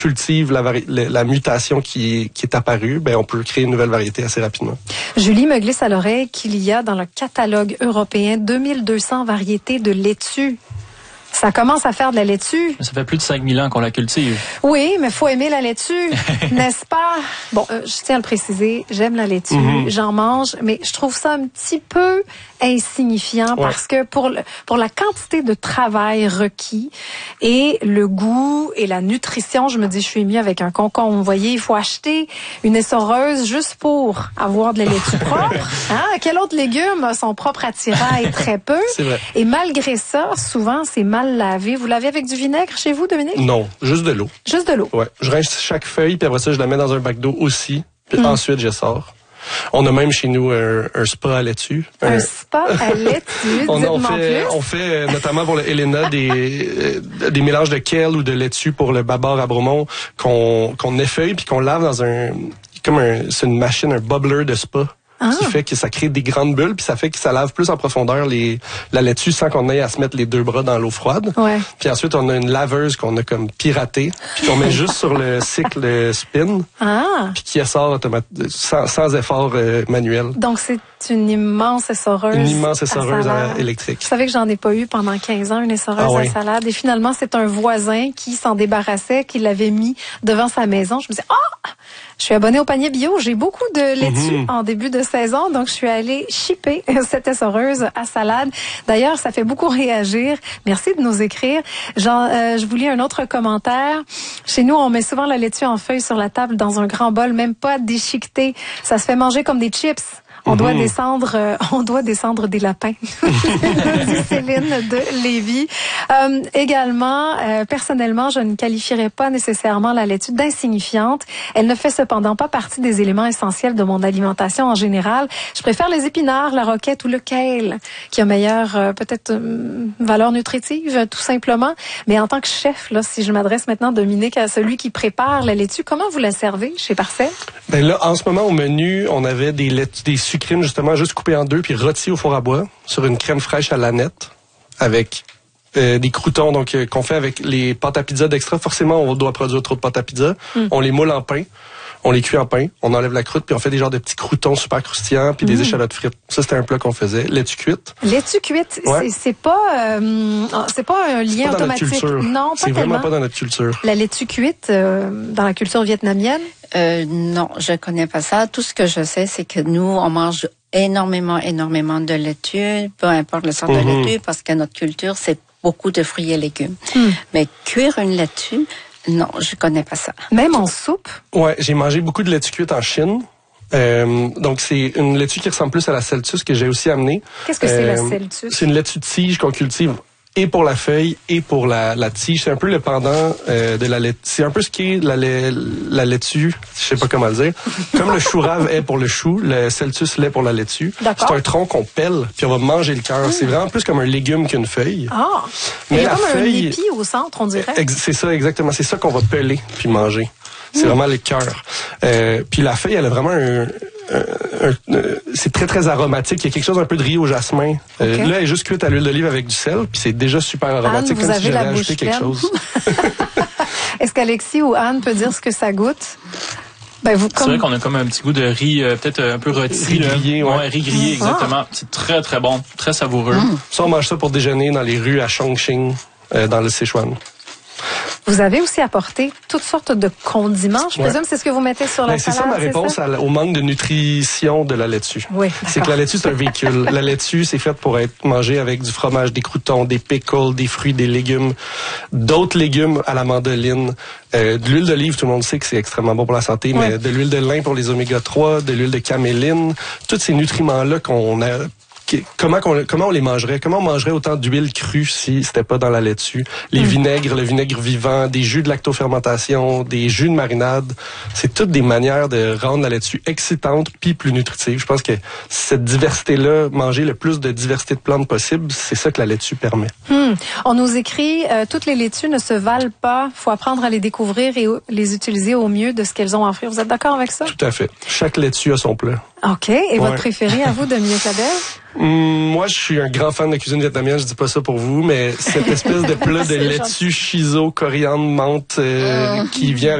cultive la mutation qui est apparue, ben on peut créer une nouvelle variété assez rapidement. Julie me glisse à l'oreille qu'il y a dans le catalogue européen 2200 variétés de laitue. Ça commence à faire de la laitue. Ça fait plus de 5000 ans qu'on la cultive. Oui, mais faut aimer la laitue, n'est-ce pas? Bon, je tiens à le préciser, j'aime la laitue, j'en mange, mais je trouve ça un petit peu insignifiant parce que pour la quantité de travail requis et le goût et la nutrition, je me dis, je suis mieux avec un concombre. Vous voyez, il faut acheter une essoreuse juste pour avoir de la laitue propre. Hein? Quel autre légume a son propre attirail? Très peu. C'est vrai. Et malgré ça, souvent, c'est mal lavé. Vous lavez avec du vinaigre chez vous, Dominique? Non, juste de l'eau. Juste de l'eau. Ouais. Je rince chaque feuille, puis après ça, je la mets dans un bac d'eau aussi. Puis ensuite, je sors. On a même chez nous un spa à laitue. Un spa à laitue, on fait notamment pour le Helena des mélanges de kale ou de laitue pour le Babar à Bromont qu'on effeuille puis qu'on lave dans c'est une machine, un bubbler de spa. Qui fait que ça crée des grandes bulles, puis ça fait que ça lave plus en profondeur la laitue sans qu'on ait à se mettre les deux bras dans l'eau froide. Ouais. Puis ensuite, on a une laveuse qu'on a comme piratée, puis qu'on met juste sur le cycle spin, puis qui sort sans effort manuel. Donc, c'est une immense essoreuse. Une immense essoreuse électrique. Vous savez que j'en ai pas eu pendant 15 ans, une essoreuse à salade. Et finalement, c'est un voisin qui s'en débarrassait, qui l'avait mis devant sa maison. Je me disais, je suis abonnée au panier bio. J'ai beaucoup de laitue en début de saison. Donc, je suis allée shipper cette essoreuse à salade. D'ailleurs, ça fait beaucoup réagir. Merci de nous écrire. Je vous lis un autre commentaire. Chez nous, on met souvent la laitue en feuilles sur la table dans un grand bol, même pas déchiqueté. Ça se fait manger comme des chips. On doit descendre des lapins. Dit Céline de Lévis. Également, personnellement, je ne qualifierais pas nécessairement la laitue d'insignifiante. Elle ne fait cependant pas partie des éléments essentiels de mon alimentation en général. Je préfère les épinards, la roquette ou le kale, qui a meilleure peut-être valeur nutritive, tout simplement. Mais en tant que chef, là, si je m'adresse maintenant, Dominique, à celui qui prépare la laitue, comment vous la servez chez Parcelle? Ben là, en ce moment, au menu, on avait des sucrines, justement, juste coupées en deux, puis rôties au four à bois, sur une crème fraîche à l'aneth, avec des croûtons, donc qu'on fait avec les pâtes à pizza d'Extra. Forcément, on doit produire trop de pâtes à pizza. On les moule en pain. On les cuit en pain, on enlève la croûte, puis on fait des genres de petits croûtons super croustillants, puis des échalotes frites. Ça, c'était un plat qu'on faisait. Laitue cuite. Laitue cuite, c'est pas un lien automatique. Non, pas c'est tellement. Vraiment pas dans notre culture. La laitue cuite, dans la culture vietnamienne? Non, je connais pas ça. Tout ce que je sais, c'est que nous, on mange énormément de laitue, peu importe le sort de laitue, parce que notre culture, c'est beaucoup de fruits et légumes. Mais cuire une laitue, non, je connais pas ça. Même en soupe? Ouais, j'ai mangé beaucoup de laitue cuite en Chine. Donc, c'est une laitue qui ressemble plus à la celtus que j'ai aussi amenée. Qu'est-ce que c'est la celtus? C'est une laitue de tige qu'on cultive et pour la feuille et pour la tige. C'est un peu le pendant de la laitue. C'est un peu ce qui est la laitue, je sais pas comment le dire. Comme le chou rave est pour le chou, le celtus l'est pour la laitue. D'accord. C'est un tronc qu'on pèle, puis on va manger le cœur. C'est vraiment plus comme un légume qu'une feuille. Ah! Mais il y a comme un épi au centre, on dirait. C'est ça, exactement. C'est ça qu'on va peler puis manger. C'est vraiment le cœur. Puis la feuille, elle a vraiment c'est très, très aromatique. Il y a quelque chose un peu de riz au jasmin. Là, elle est juste cuite à l'huile d'olive avec du sel, puis c'est déjà super aromatique. Anne, comme si j'avais ajouté quelque chose. Est-ce qu'Alexis ou Anne peut dire ce que ça goûte? C'est vrai qu'on a comme un petit goût de riz, peut-être un peu rôti. Riz grillé, ouais. Riz grillé, exactement. C'est très, très bon. Très savoureux. Ça, on mange ça pour déjeuner dans les rues à Chongqing, dans le Sichuan. Vous avez aussi apporté toutes sortes de condiments. Je présume c'est ce que vous mettez sur la salade. C'est ça ma réponse au manque de nutrition de la laitue. Oui, c'est que la laitue, c'est un véhicule. La laitue, c'est faite pour être mangée avec du fromage, des croûtons, des pickles, des fruits, des légumes, d'autres légumes à la mandoline. De l'huile d'olive, tout le monde sait que c'est extrêmement bon pour la santé, mais de l'huile de lin pour les oméga 3, de l'huile de caméline, tous ces nutriments-là qu'on a. Comment on les mangerait? Comment on mangerait autant d'huile crue si c'était pas dans la laitue? Les vinaigres, le vinaigre vivant, des jus de lactofermentation, des jus de marinade, c'est toutes des manières de rendre la laitue excitante puis plus nutritive. Je pense que cette diversité-là, manger le plus de diversité de plantes possible, c'est ça que la laitue permet. On nous écrit, toutes les laitues ne se valent pas. Faut apprendre à les découvrir et les utiliser au mieux de ce qu'elles ont à offrir. Vous êtes d'accord avec ça? Tout à fait. Chaque laitue a son plat. OK. Et votre préféré à vous de Mieux Clabel? Moi, je suis un grand fan de cuisine vietnamienne. Je dis pas ça pour vous, mais cette espèce de plat de laitue, shiso, coriandre, menthe qui vient